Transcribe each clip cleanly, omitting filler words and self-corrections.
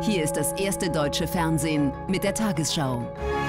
Hier ist das erste deutsche Fernsehen mit der Tagesschau.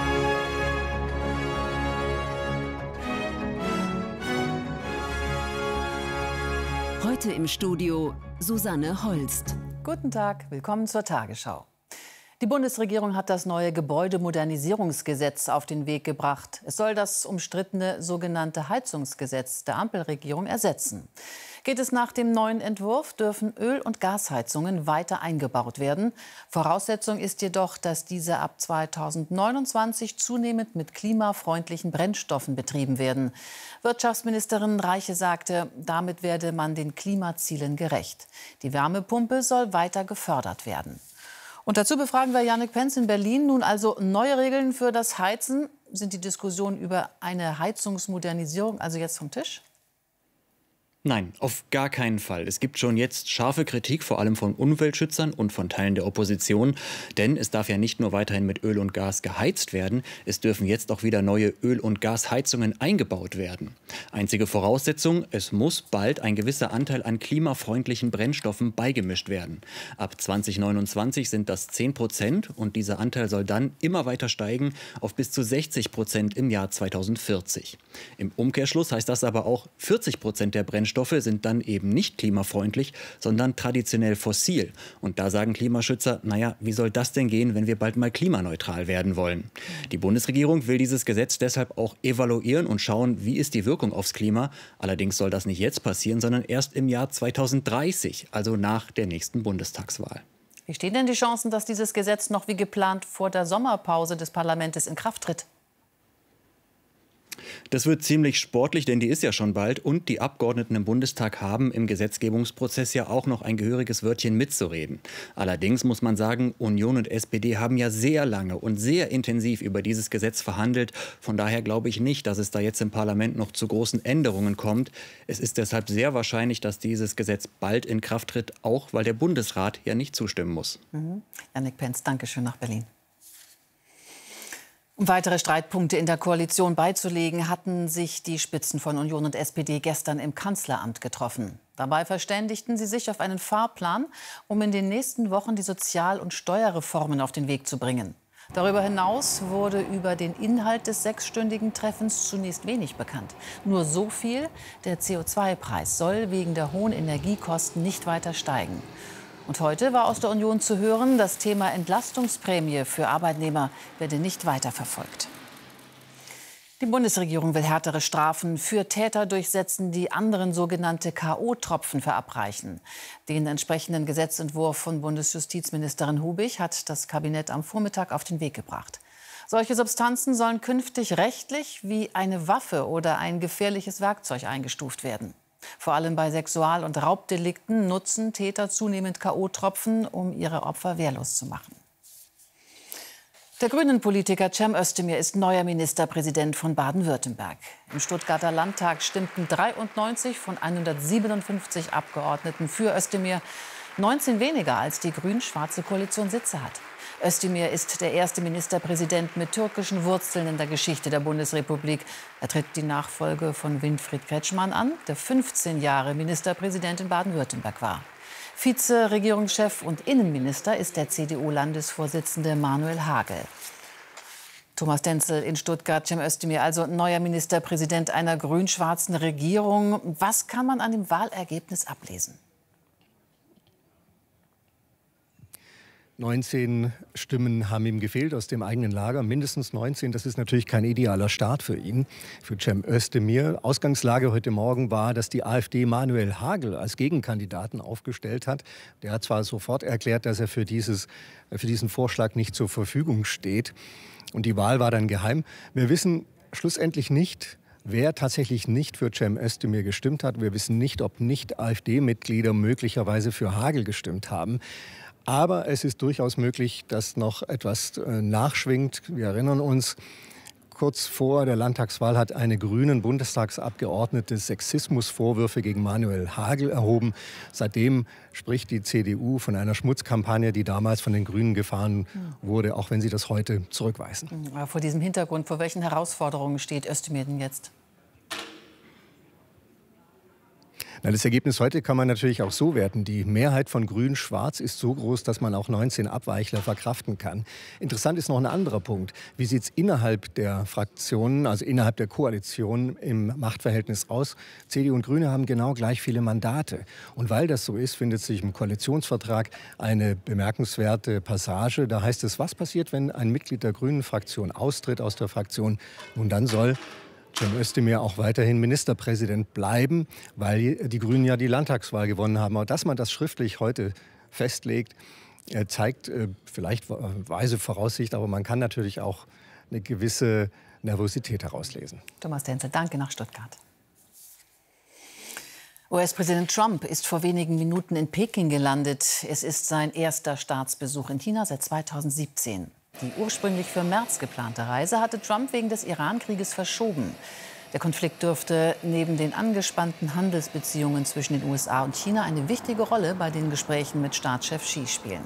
Heute im Studio Susanne Holst. Guten Tag, willkommen zur Tagesschau. Die Bundesregierung hat das neue Gebäudemodernisierungsgesetz auf den Weg gebracht. Es soll das umstrittene sogenannte Heizungsgesetz der Ampelregierung ersetzen. Geht es nach dem neuen Entwurf, dürfen Öl- und Gasheizungen weiter eingebaut werden. Voraussetzung ist jedoch, dass diese ab 2029 zunehmend mit klimafreundlichen Brennstoffen betrieben werden. Wirtschaftsministerin Reiche sagte, damit werde man den Klimazielen gerecht. Die Wärmepumpe soll weiter gefördert werden. Und dazu befragen wir Jannik Pentz in Berlin. Nun also neue Regeln für das Heizen. Sind die Diskussionen über eine Heizungsmodernisierung also jetzt vom Tisch? Nein, auf gar keinen Fall. Es gibt schon jetzt scharfe Kritik, vor allem von Umweltschützern und von Teilen der Opposition. Denn es darf ja nicht nur weiterhin mit Öl und Gas geheizt werden, es dürfen jetzt auch wieder neue Öl- und Gasheizungen eingebaut werden. Einzige Voraussetzung, es muss bald ein gewisser Anteil an klimafreundlichen Brennstoffen beigemischt werden. Ab 2029 sind das 10% und dieser Anteil soll dann immer weiter steigen auf bis zu 60% im Jahr 2040. Im Umkehrschluss heißt das aber auch, 40% der Brennstoffe sind dann eben nicht klimafreundlich, sondern traditionell fossil. Und da sagen Klimaschützer, naja, wie soll das denn gehen, wenn wir bald mal klimaneutral werden wollen? Die Bundesregierung will dieses Gesetz deshalb auch evaluieren und schauen, wie ist die Wirkung aufs Klima. Allerdings soll das nicht jetzt passieren, sondern erst im Jahr 2030, also nach der nächsten Bundestagswahl. Wie stehen denn die Chancen, dass dieses Gesetz noch wie geplant vor der Sommerpause des Parlaments in Kraft tritt? Das wird ziemlich sportlich, denn die ist ja schon bald. Und die Abgeordneten im Bundestag haben im Gesetzgebungsprozess ja auch noch ein gehöriges Wörtchen mitzureden. Allerdings muss man sagen, Union und SPD haben ja sehr lange und sehr intensiv über dieses Gesetz verhandelt. Von daher glaube ich nicht, dass es da jetzt im Parlament noch zu großen Änderungen kommt. Es ist deshalb sehr wahrscheinlich, dass dieses Gesetz bald in Kraft tritt, auch weil der Bundesrat ja nicht zustimmen muss. Jannik Pentz, danke schön nach Berlin. Um weitere Streitpunkte in der Koalition beizulegen, hatten sich die Spitzen von Union und SPD gestern im Kanzleramt getroffen. Dabei verständigten sie sich auf einen Fahrplan, um in den nächsten Wochen die Sozial- und Steuerreformen auf den Weg zu bringen. Darüber hinaus wurde über den Inhalt des sechsstündigen Treffens zunächst wenig bekannt. Nur so viel: der CO2-Preis soll wegen der hohen Energiekosten nicht weiter steigen. Und heute war aus der Union zu hören, das Thema Entlastungsprämie für Arbeitnehmer werde nicht weiterverfolgt. Die Bundesregierung will härtere Strafen für Täter durchsetzen, die anderen sogenannte K.O.-Tropfen verabreichen. Den entsprechenden Gesetzentwurf von Bundesjustizministerin Hubig hat das Kabinett am Vormittag auf den Weg gebracht. Solche Substanzen sollen künftig rechtlich wie eine Waffe oder ein gefährliches Werkzeug eingestuft werden. Vor allem bei Sexual- und Raubdelikten nutzen Täter zunehmend K.O.-Tropfen, um ihre Opfer wehrlos zu machen. Der Grünen-Politiker Cem Özdemir ist neuer Ministerpräsident von Baden-Württemberg. Im Stuttgarter Landtag stimmten 93 von 157 Abgeordneten für Özdemir, 19 weniger als die grün-schwarze Koalition Sitze hat. Özdemir ist der erste Ministerpräsident mit türkischen Wurzeln in der Geschichte der Bundesrepublik. Er tritt die Nachfolge von Winfried Kretschmann an, der 15 Jahre Ministerpräsident in Baden-Württemberg war. Vize-Regierungschef und Innenminister ist der CDU-Landesvorsitzende Manuel Hagel. Thomas Denzel in Stuttgart, Cem Özdemir, also neuer Ministerpräsident einer grün-schwarzen Regierung. Was kann man an dem Wahlergebnis ablesen? 19 Stimmen haben ihm gefehlt aus dem eigenen Lager, mindestens 19. Das ist natürlich kein idealer Start für ihn, für Cem Özdemir. Ausgangslage heute Morgen war, dass die AfD Manuel Hagel als Gegenkandidaten aufgestellt hat. Der hat zwar sofort erklärt, dass er für diesen Vorschlag nicht zur Verfügung steht. Und die Wahl war dann geheim. Wir wissen schlussendlich nicht, wer tatsächlich nicht für Cem Özdemir gestimmt hat. Wir wissen nicht, ob nicht AfD-Mitglieder möglicherweise für Hagel gestimmt haben. Aber es ist durchaus möglich, dass noch etwas nachschwingt. Wir erinnern uns, kurz vor der Landtagswahl hat eine grünen Bundestagsabgeordnete Sexismusvorwürfe gegen Manuel Hagel erhoben. Seitdem spricht die CDU von einer Schmutzkampagne, die damals von den Grünen gefahren wurde, auch wenn sie das heute zurückweisen. Aber vor diesem Hintergrund, vor welchen Herausforderungen steht Özdemir denn jetzt? Na, das Ergebnis heute kann man natürlich auch so werten. Die Mehrheit von Grün-Schwarz ist so groß, dass man auch 19 Abweichler verkraften kann. Interessant ist noch ein anderer Punkt. Wie sieht es innerhalb der Fraktionen, also innerhalb der Koalition im Machtverhältnis aus? CDU und Grüne haben genau gleich viele Mandate. Und weil das so ist, findet sich im Koalitionsvertrag eine bemerkenswerte Passage. Da heißt es, was passiert, wenn ein Mitglied der Grünen-Fraktion austritt aus der Fraktion? Nun, dann soll Cem Özdemir auch weiterhin Ministerpräsident bleiben, weil die Grünen ja die Landtagswahl gewonnen haben. Aber dass man das schriftlich heute festlegt, zeigt vielleicht weise Voraussicht, aber man kann natürlich auch eine gewisse Nervosität herauslesen. Thomas Denzel, danke nach Stuttgart. US-Präsident Trump ist vor wenigen Minuten in Peking gelandet. Es ist sein erster Staatsbesuch in China seit 2017. Die ursprünglich für März geplante Reise hatte Trump wegen des Iran-Krieges verschoben. Der Konflikt dürfte neben den angespannten Handelsbeziehungen zwischen den USA und China eine wichtige Rolle bei den Gesprächen mit Staatschef Xi spielen.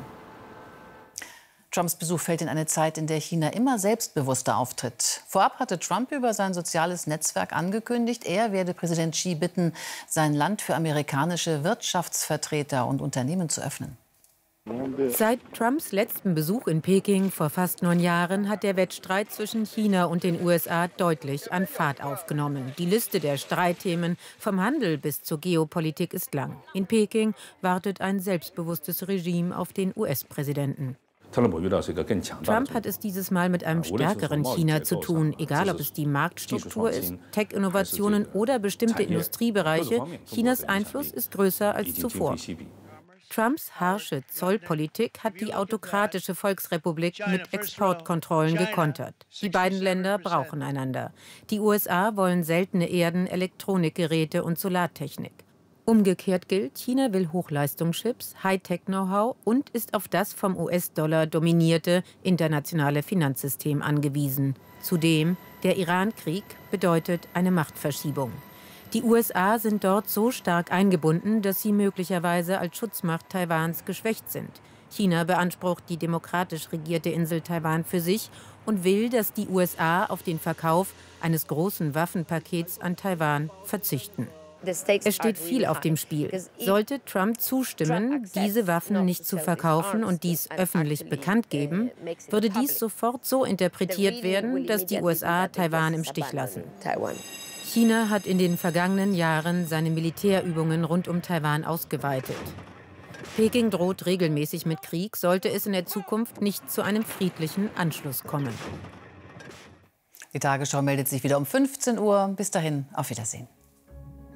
Trumps Besuch fällt in eine Zeit, in der China immer selbstbewusster auftritt. Vorab hatte Trump über sein soziales Netzwerk angekündigt, er werde Präsident Xi bitten, sein Land für amerikanische Wirtschaftsvertreter und Unternehmen zu öffnen. Seit Trumps letzten Besuch in Peking vor fast 9 Jahren hat der Wettstreit zwischen China und den USA deutlich an Fahrt aufgenommen. Die Liste der Streitthemen vom Handel bis zur Geopolitik ist lang. In Peking wartet ein selbstbewusstes Regime auf den US-Präsidenten. Trump hat es dieses Mal mit einem stärkeren China zu tun, egal ob es die Marktstruktur ist, Tech-Innovationen oder bestimmte Industriebereiche. Chinas Einfluss ist größer als zuvor. Trumps harsche Zollpolitik hat die autokratische Volksrepublik mit Exportkontrollen gekontert. Die beiden Länder brauchen einander. Die USA wollen seltene Erden, Elektronikgeräte und Solartechnik. Umgekehrt gilt, China will Hochleistungschips, Hightech-Know-how und ist auf das vom US-Dollar dominierte internationale Finanzsystem angewiesen. Zudem, der Iran-Krieg bedeutet eine Machtverschiebung. Die USA sind dort so stark eingebunden, dass sie möglicherweise als Schutzmacht Taiwans geschwächt sind. China beansprucht die demokratisch regierte Insel Taiwan für sich und will, dass die USA auf den Verkauf eines großen Waffenpakets an Taiwan verzichten. Es steht viel auf dem Spiel. Sollte Trump zustimmen, diese Waffen nicht zu verkaufen und dies öffentlich bekannt geben, würde dies sofort so interpretiert werden, dass die USA Taiwan im Stich lassen. China hat in den vergangenen Jahren seine Militärübungen rund um Taiwan ausgeweitet. Peking droht regelmäßig mit Krieg, sollte es in der Zukunft nicht zu einem friedlichen Anschluss kommen. Die Tagesschau meldet sich wieder um 15 Uhr. Bis dahin, auf Wiedersehen.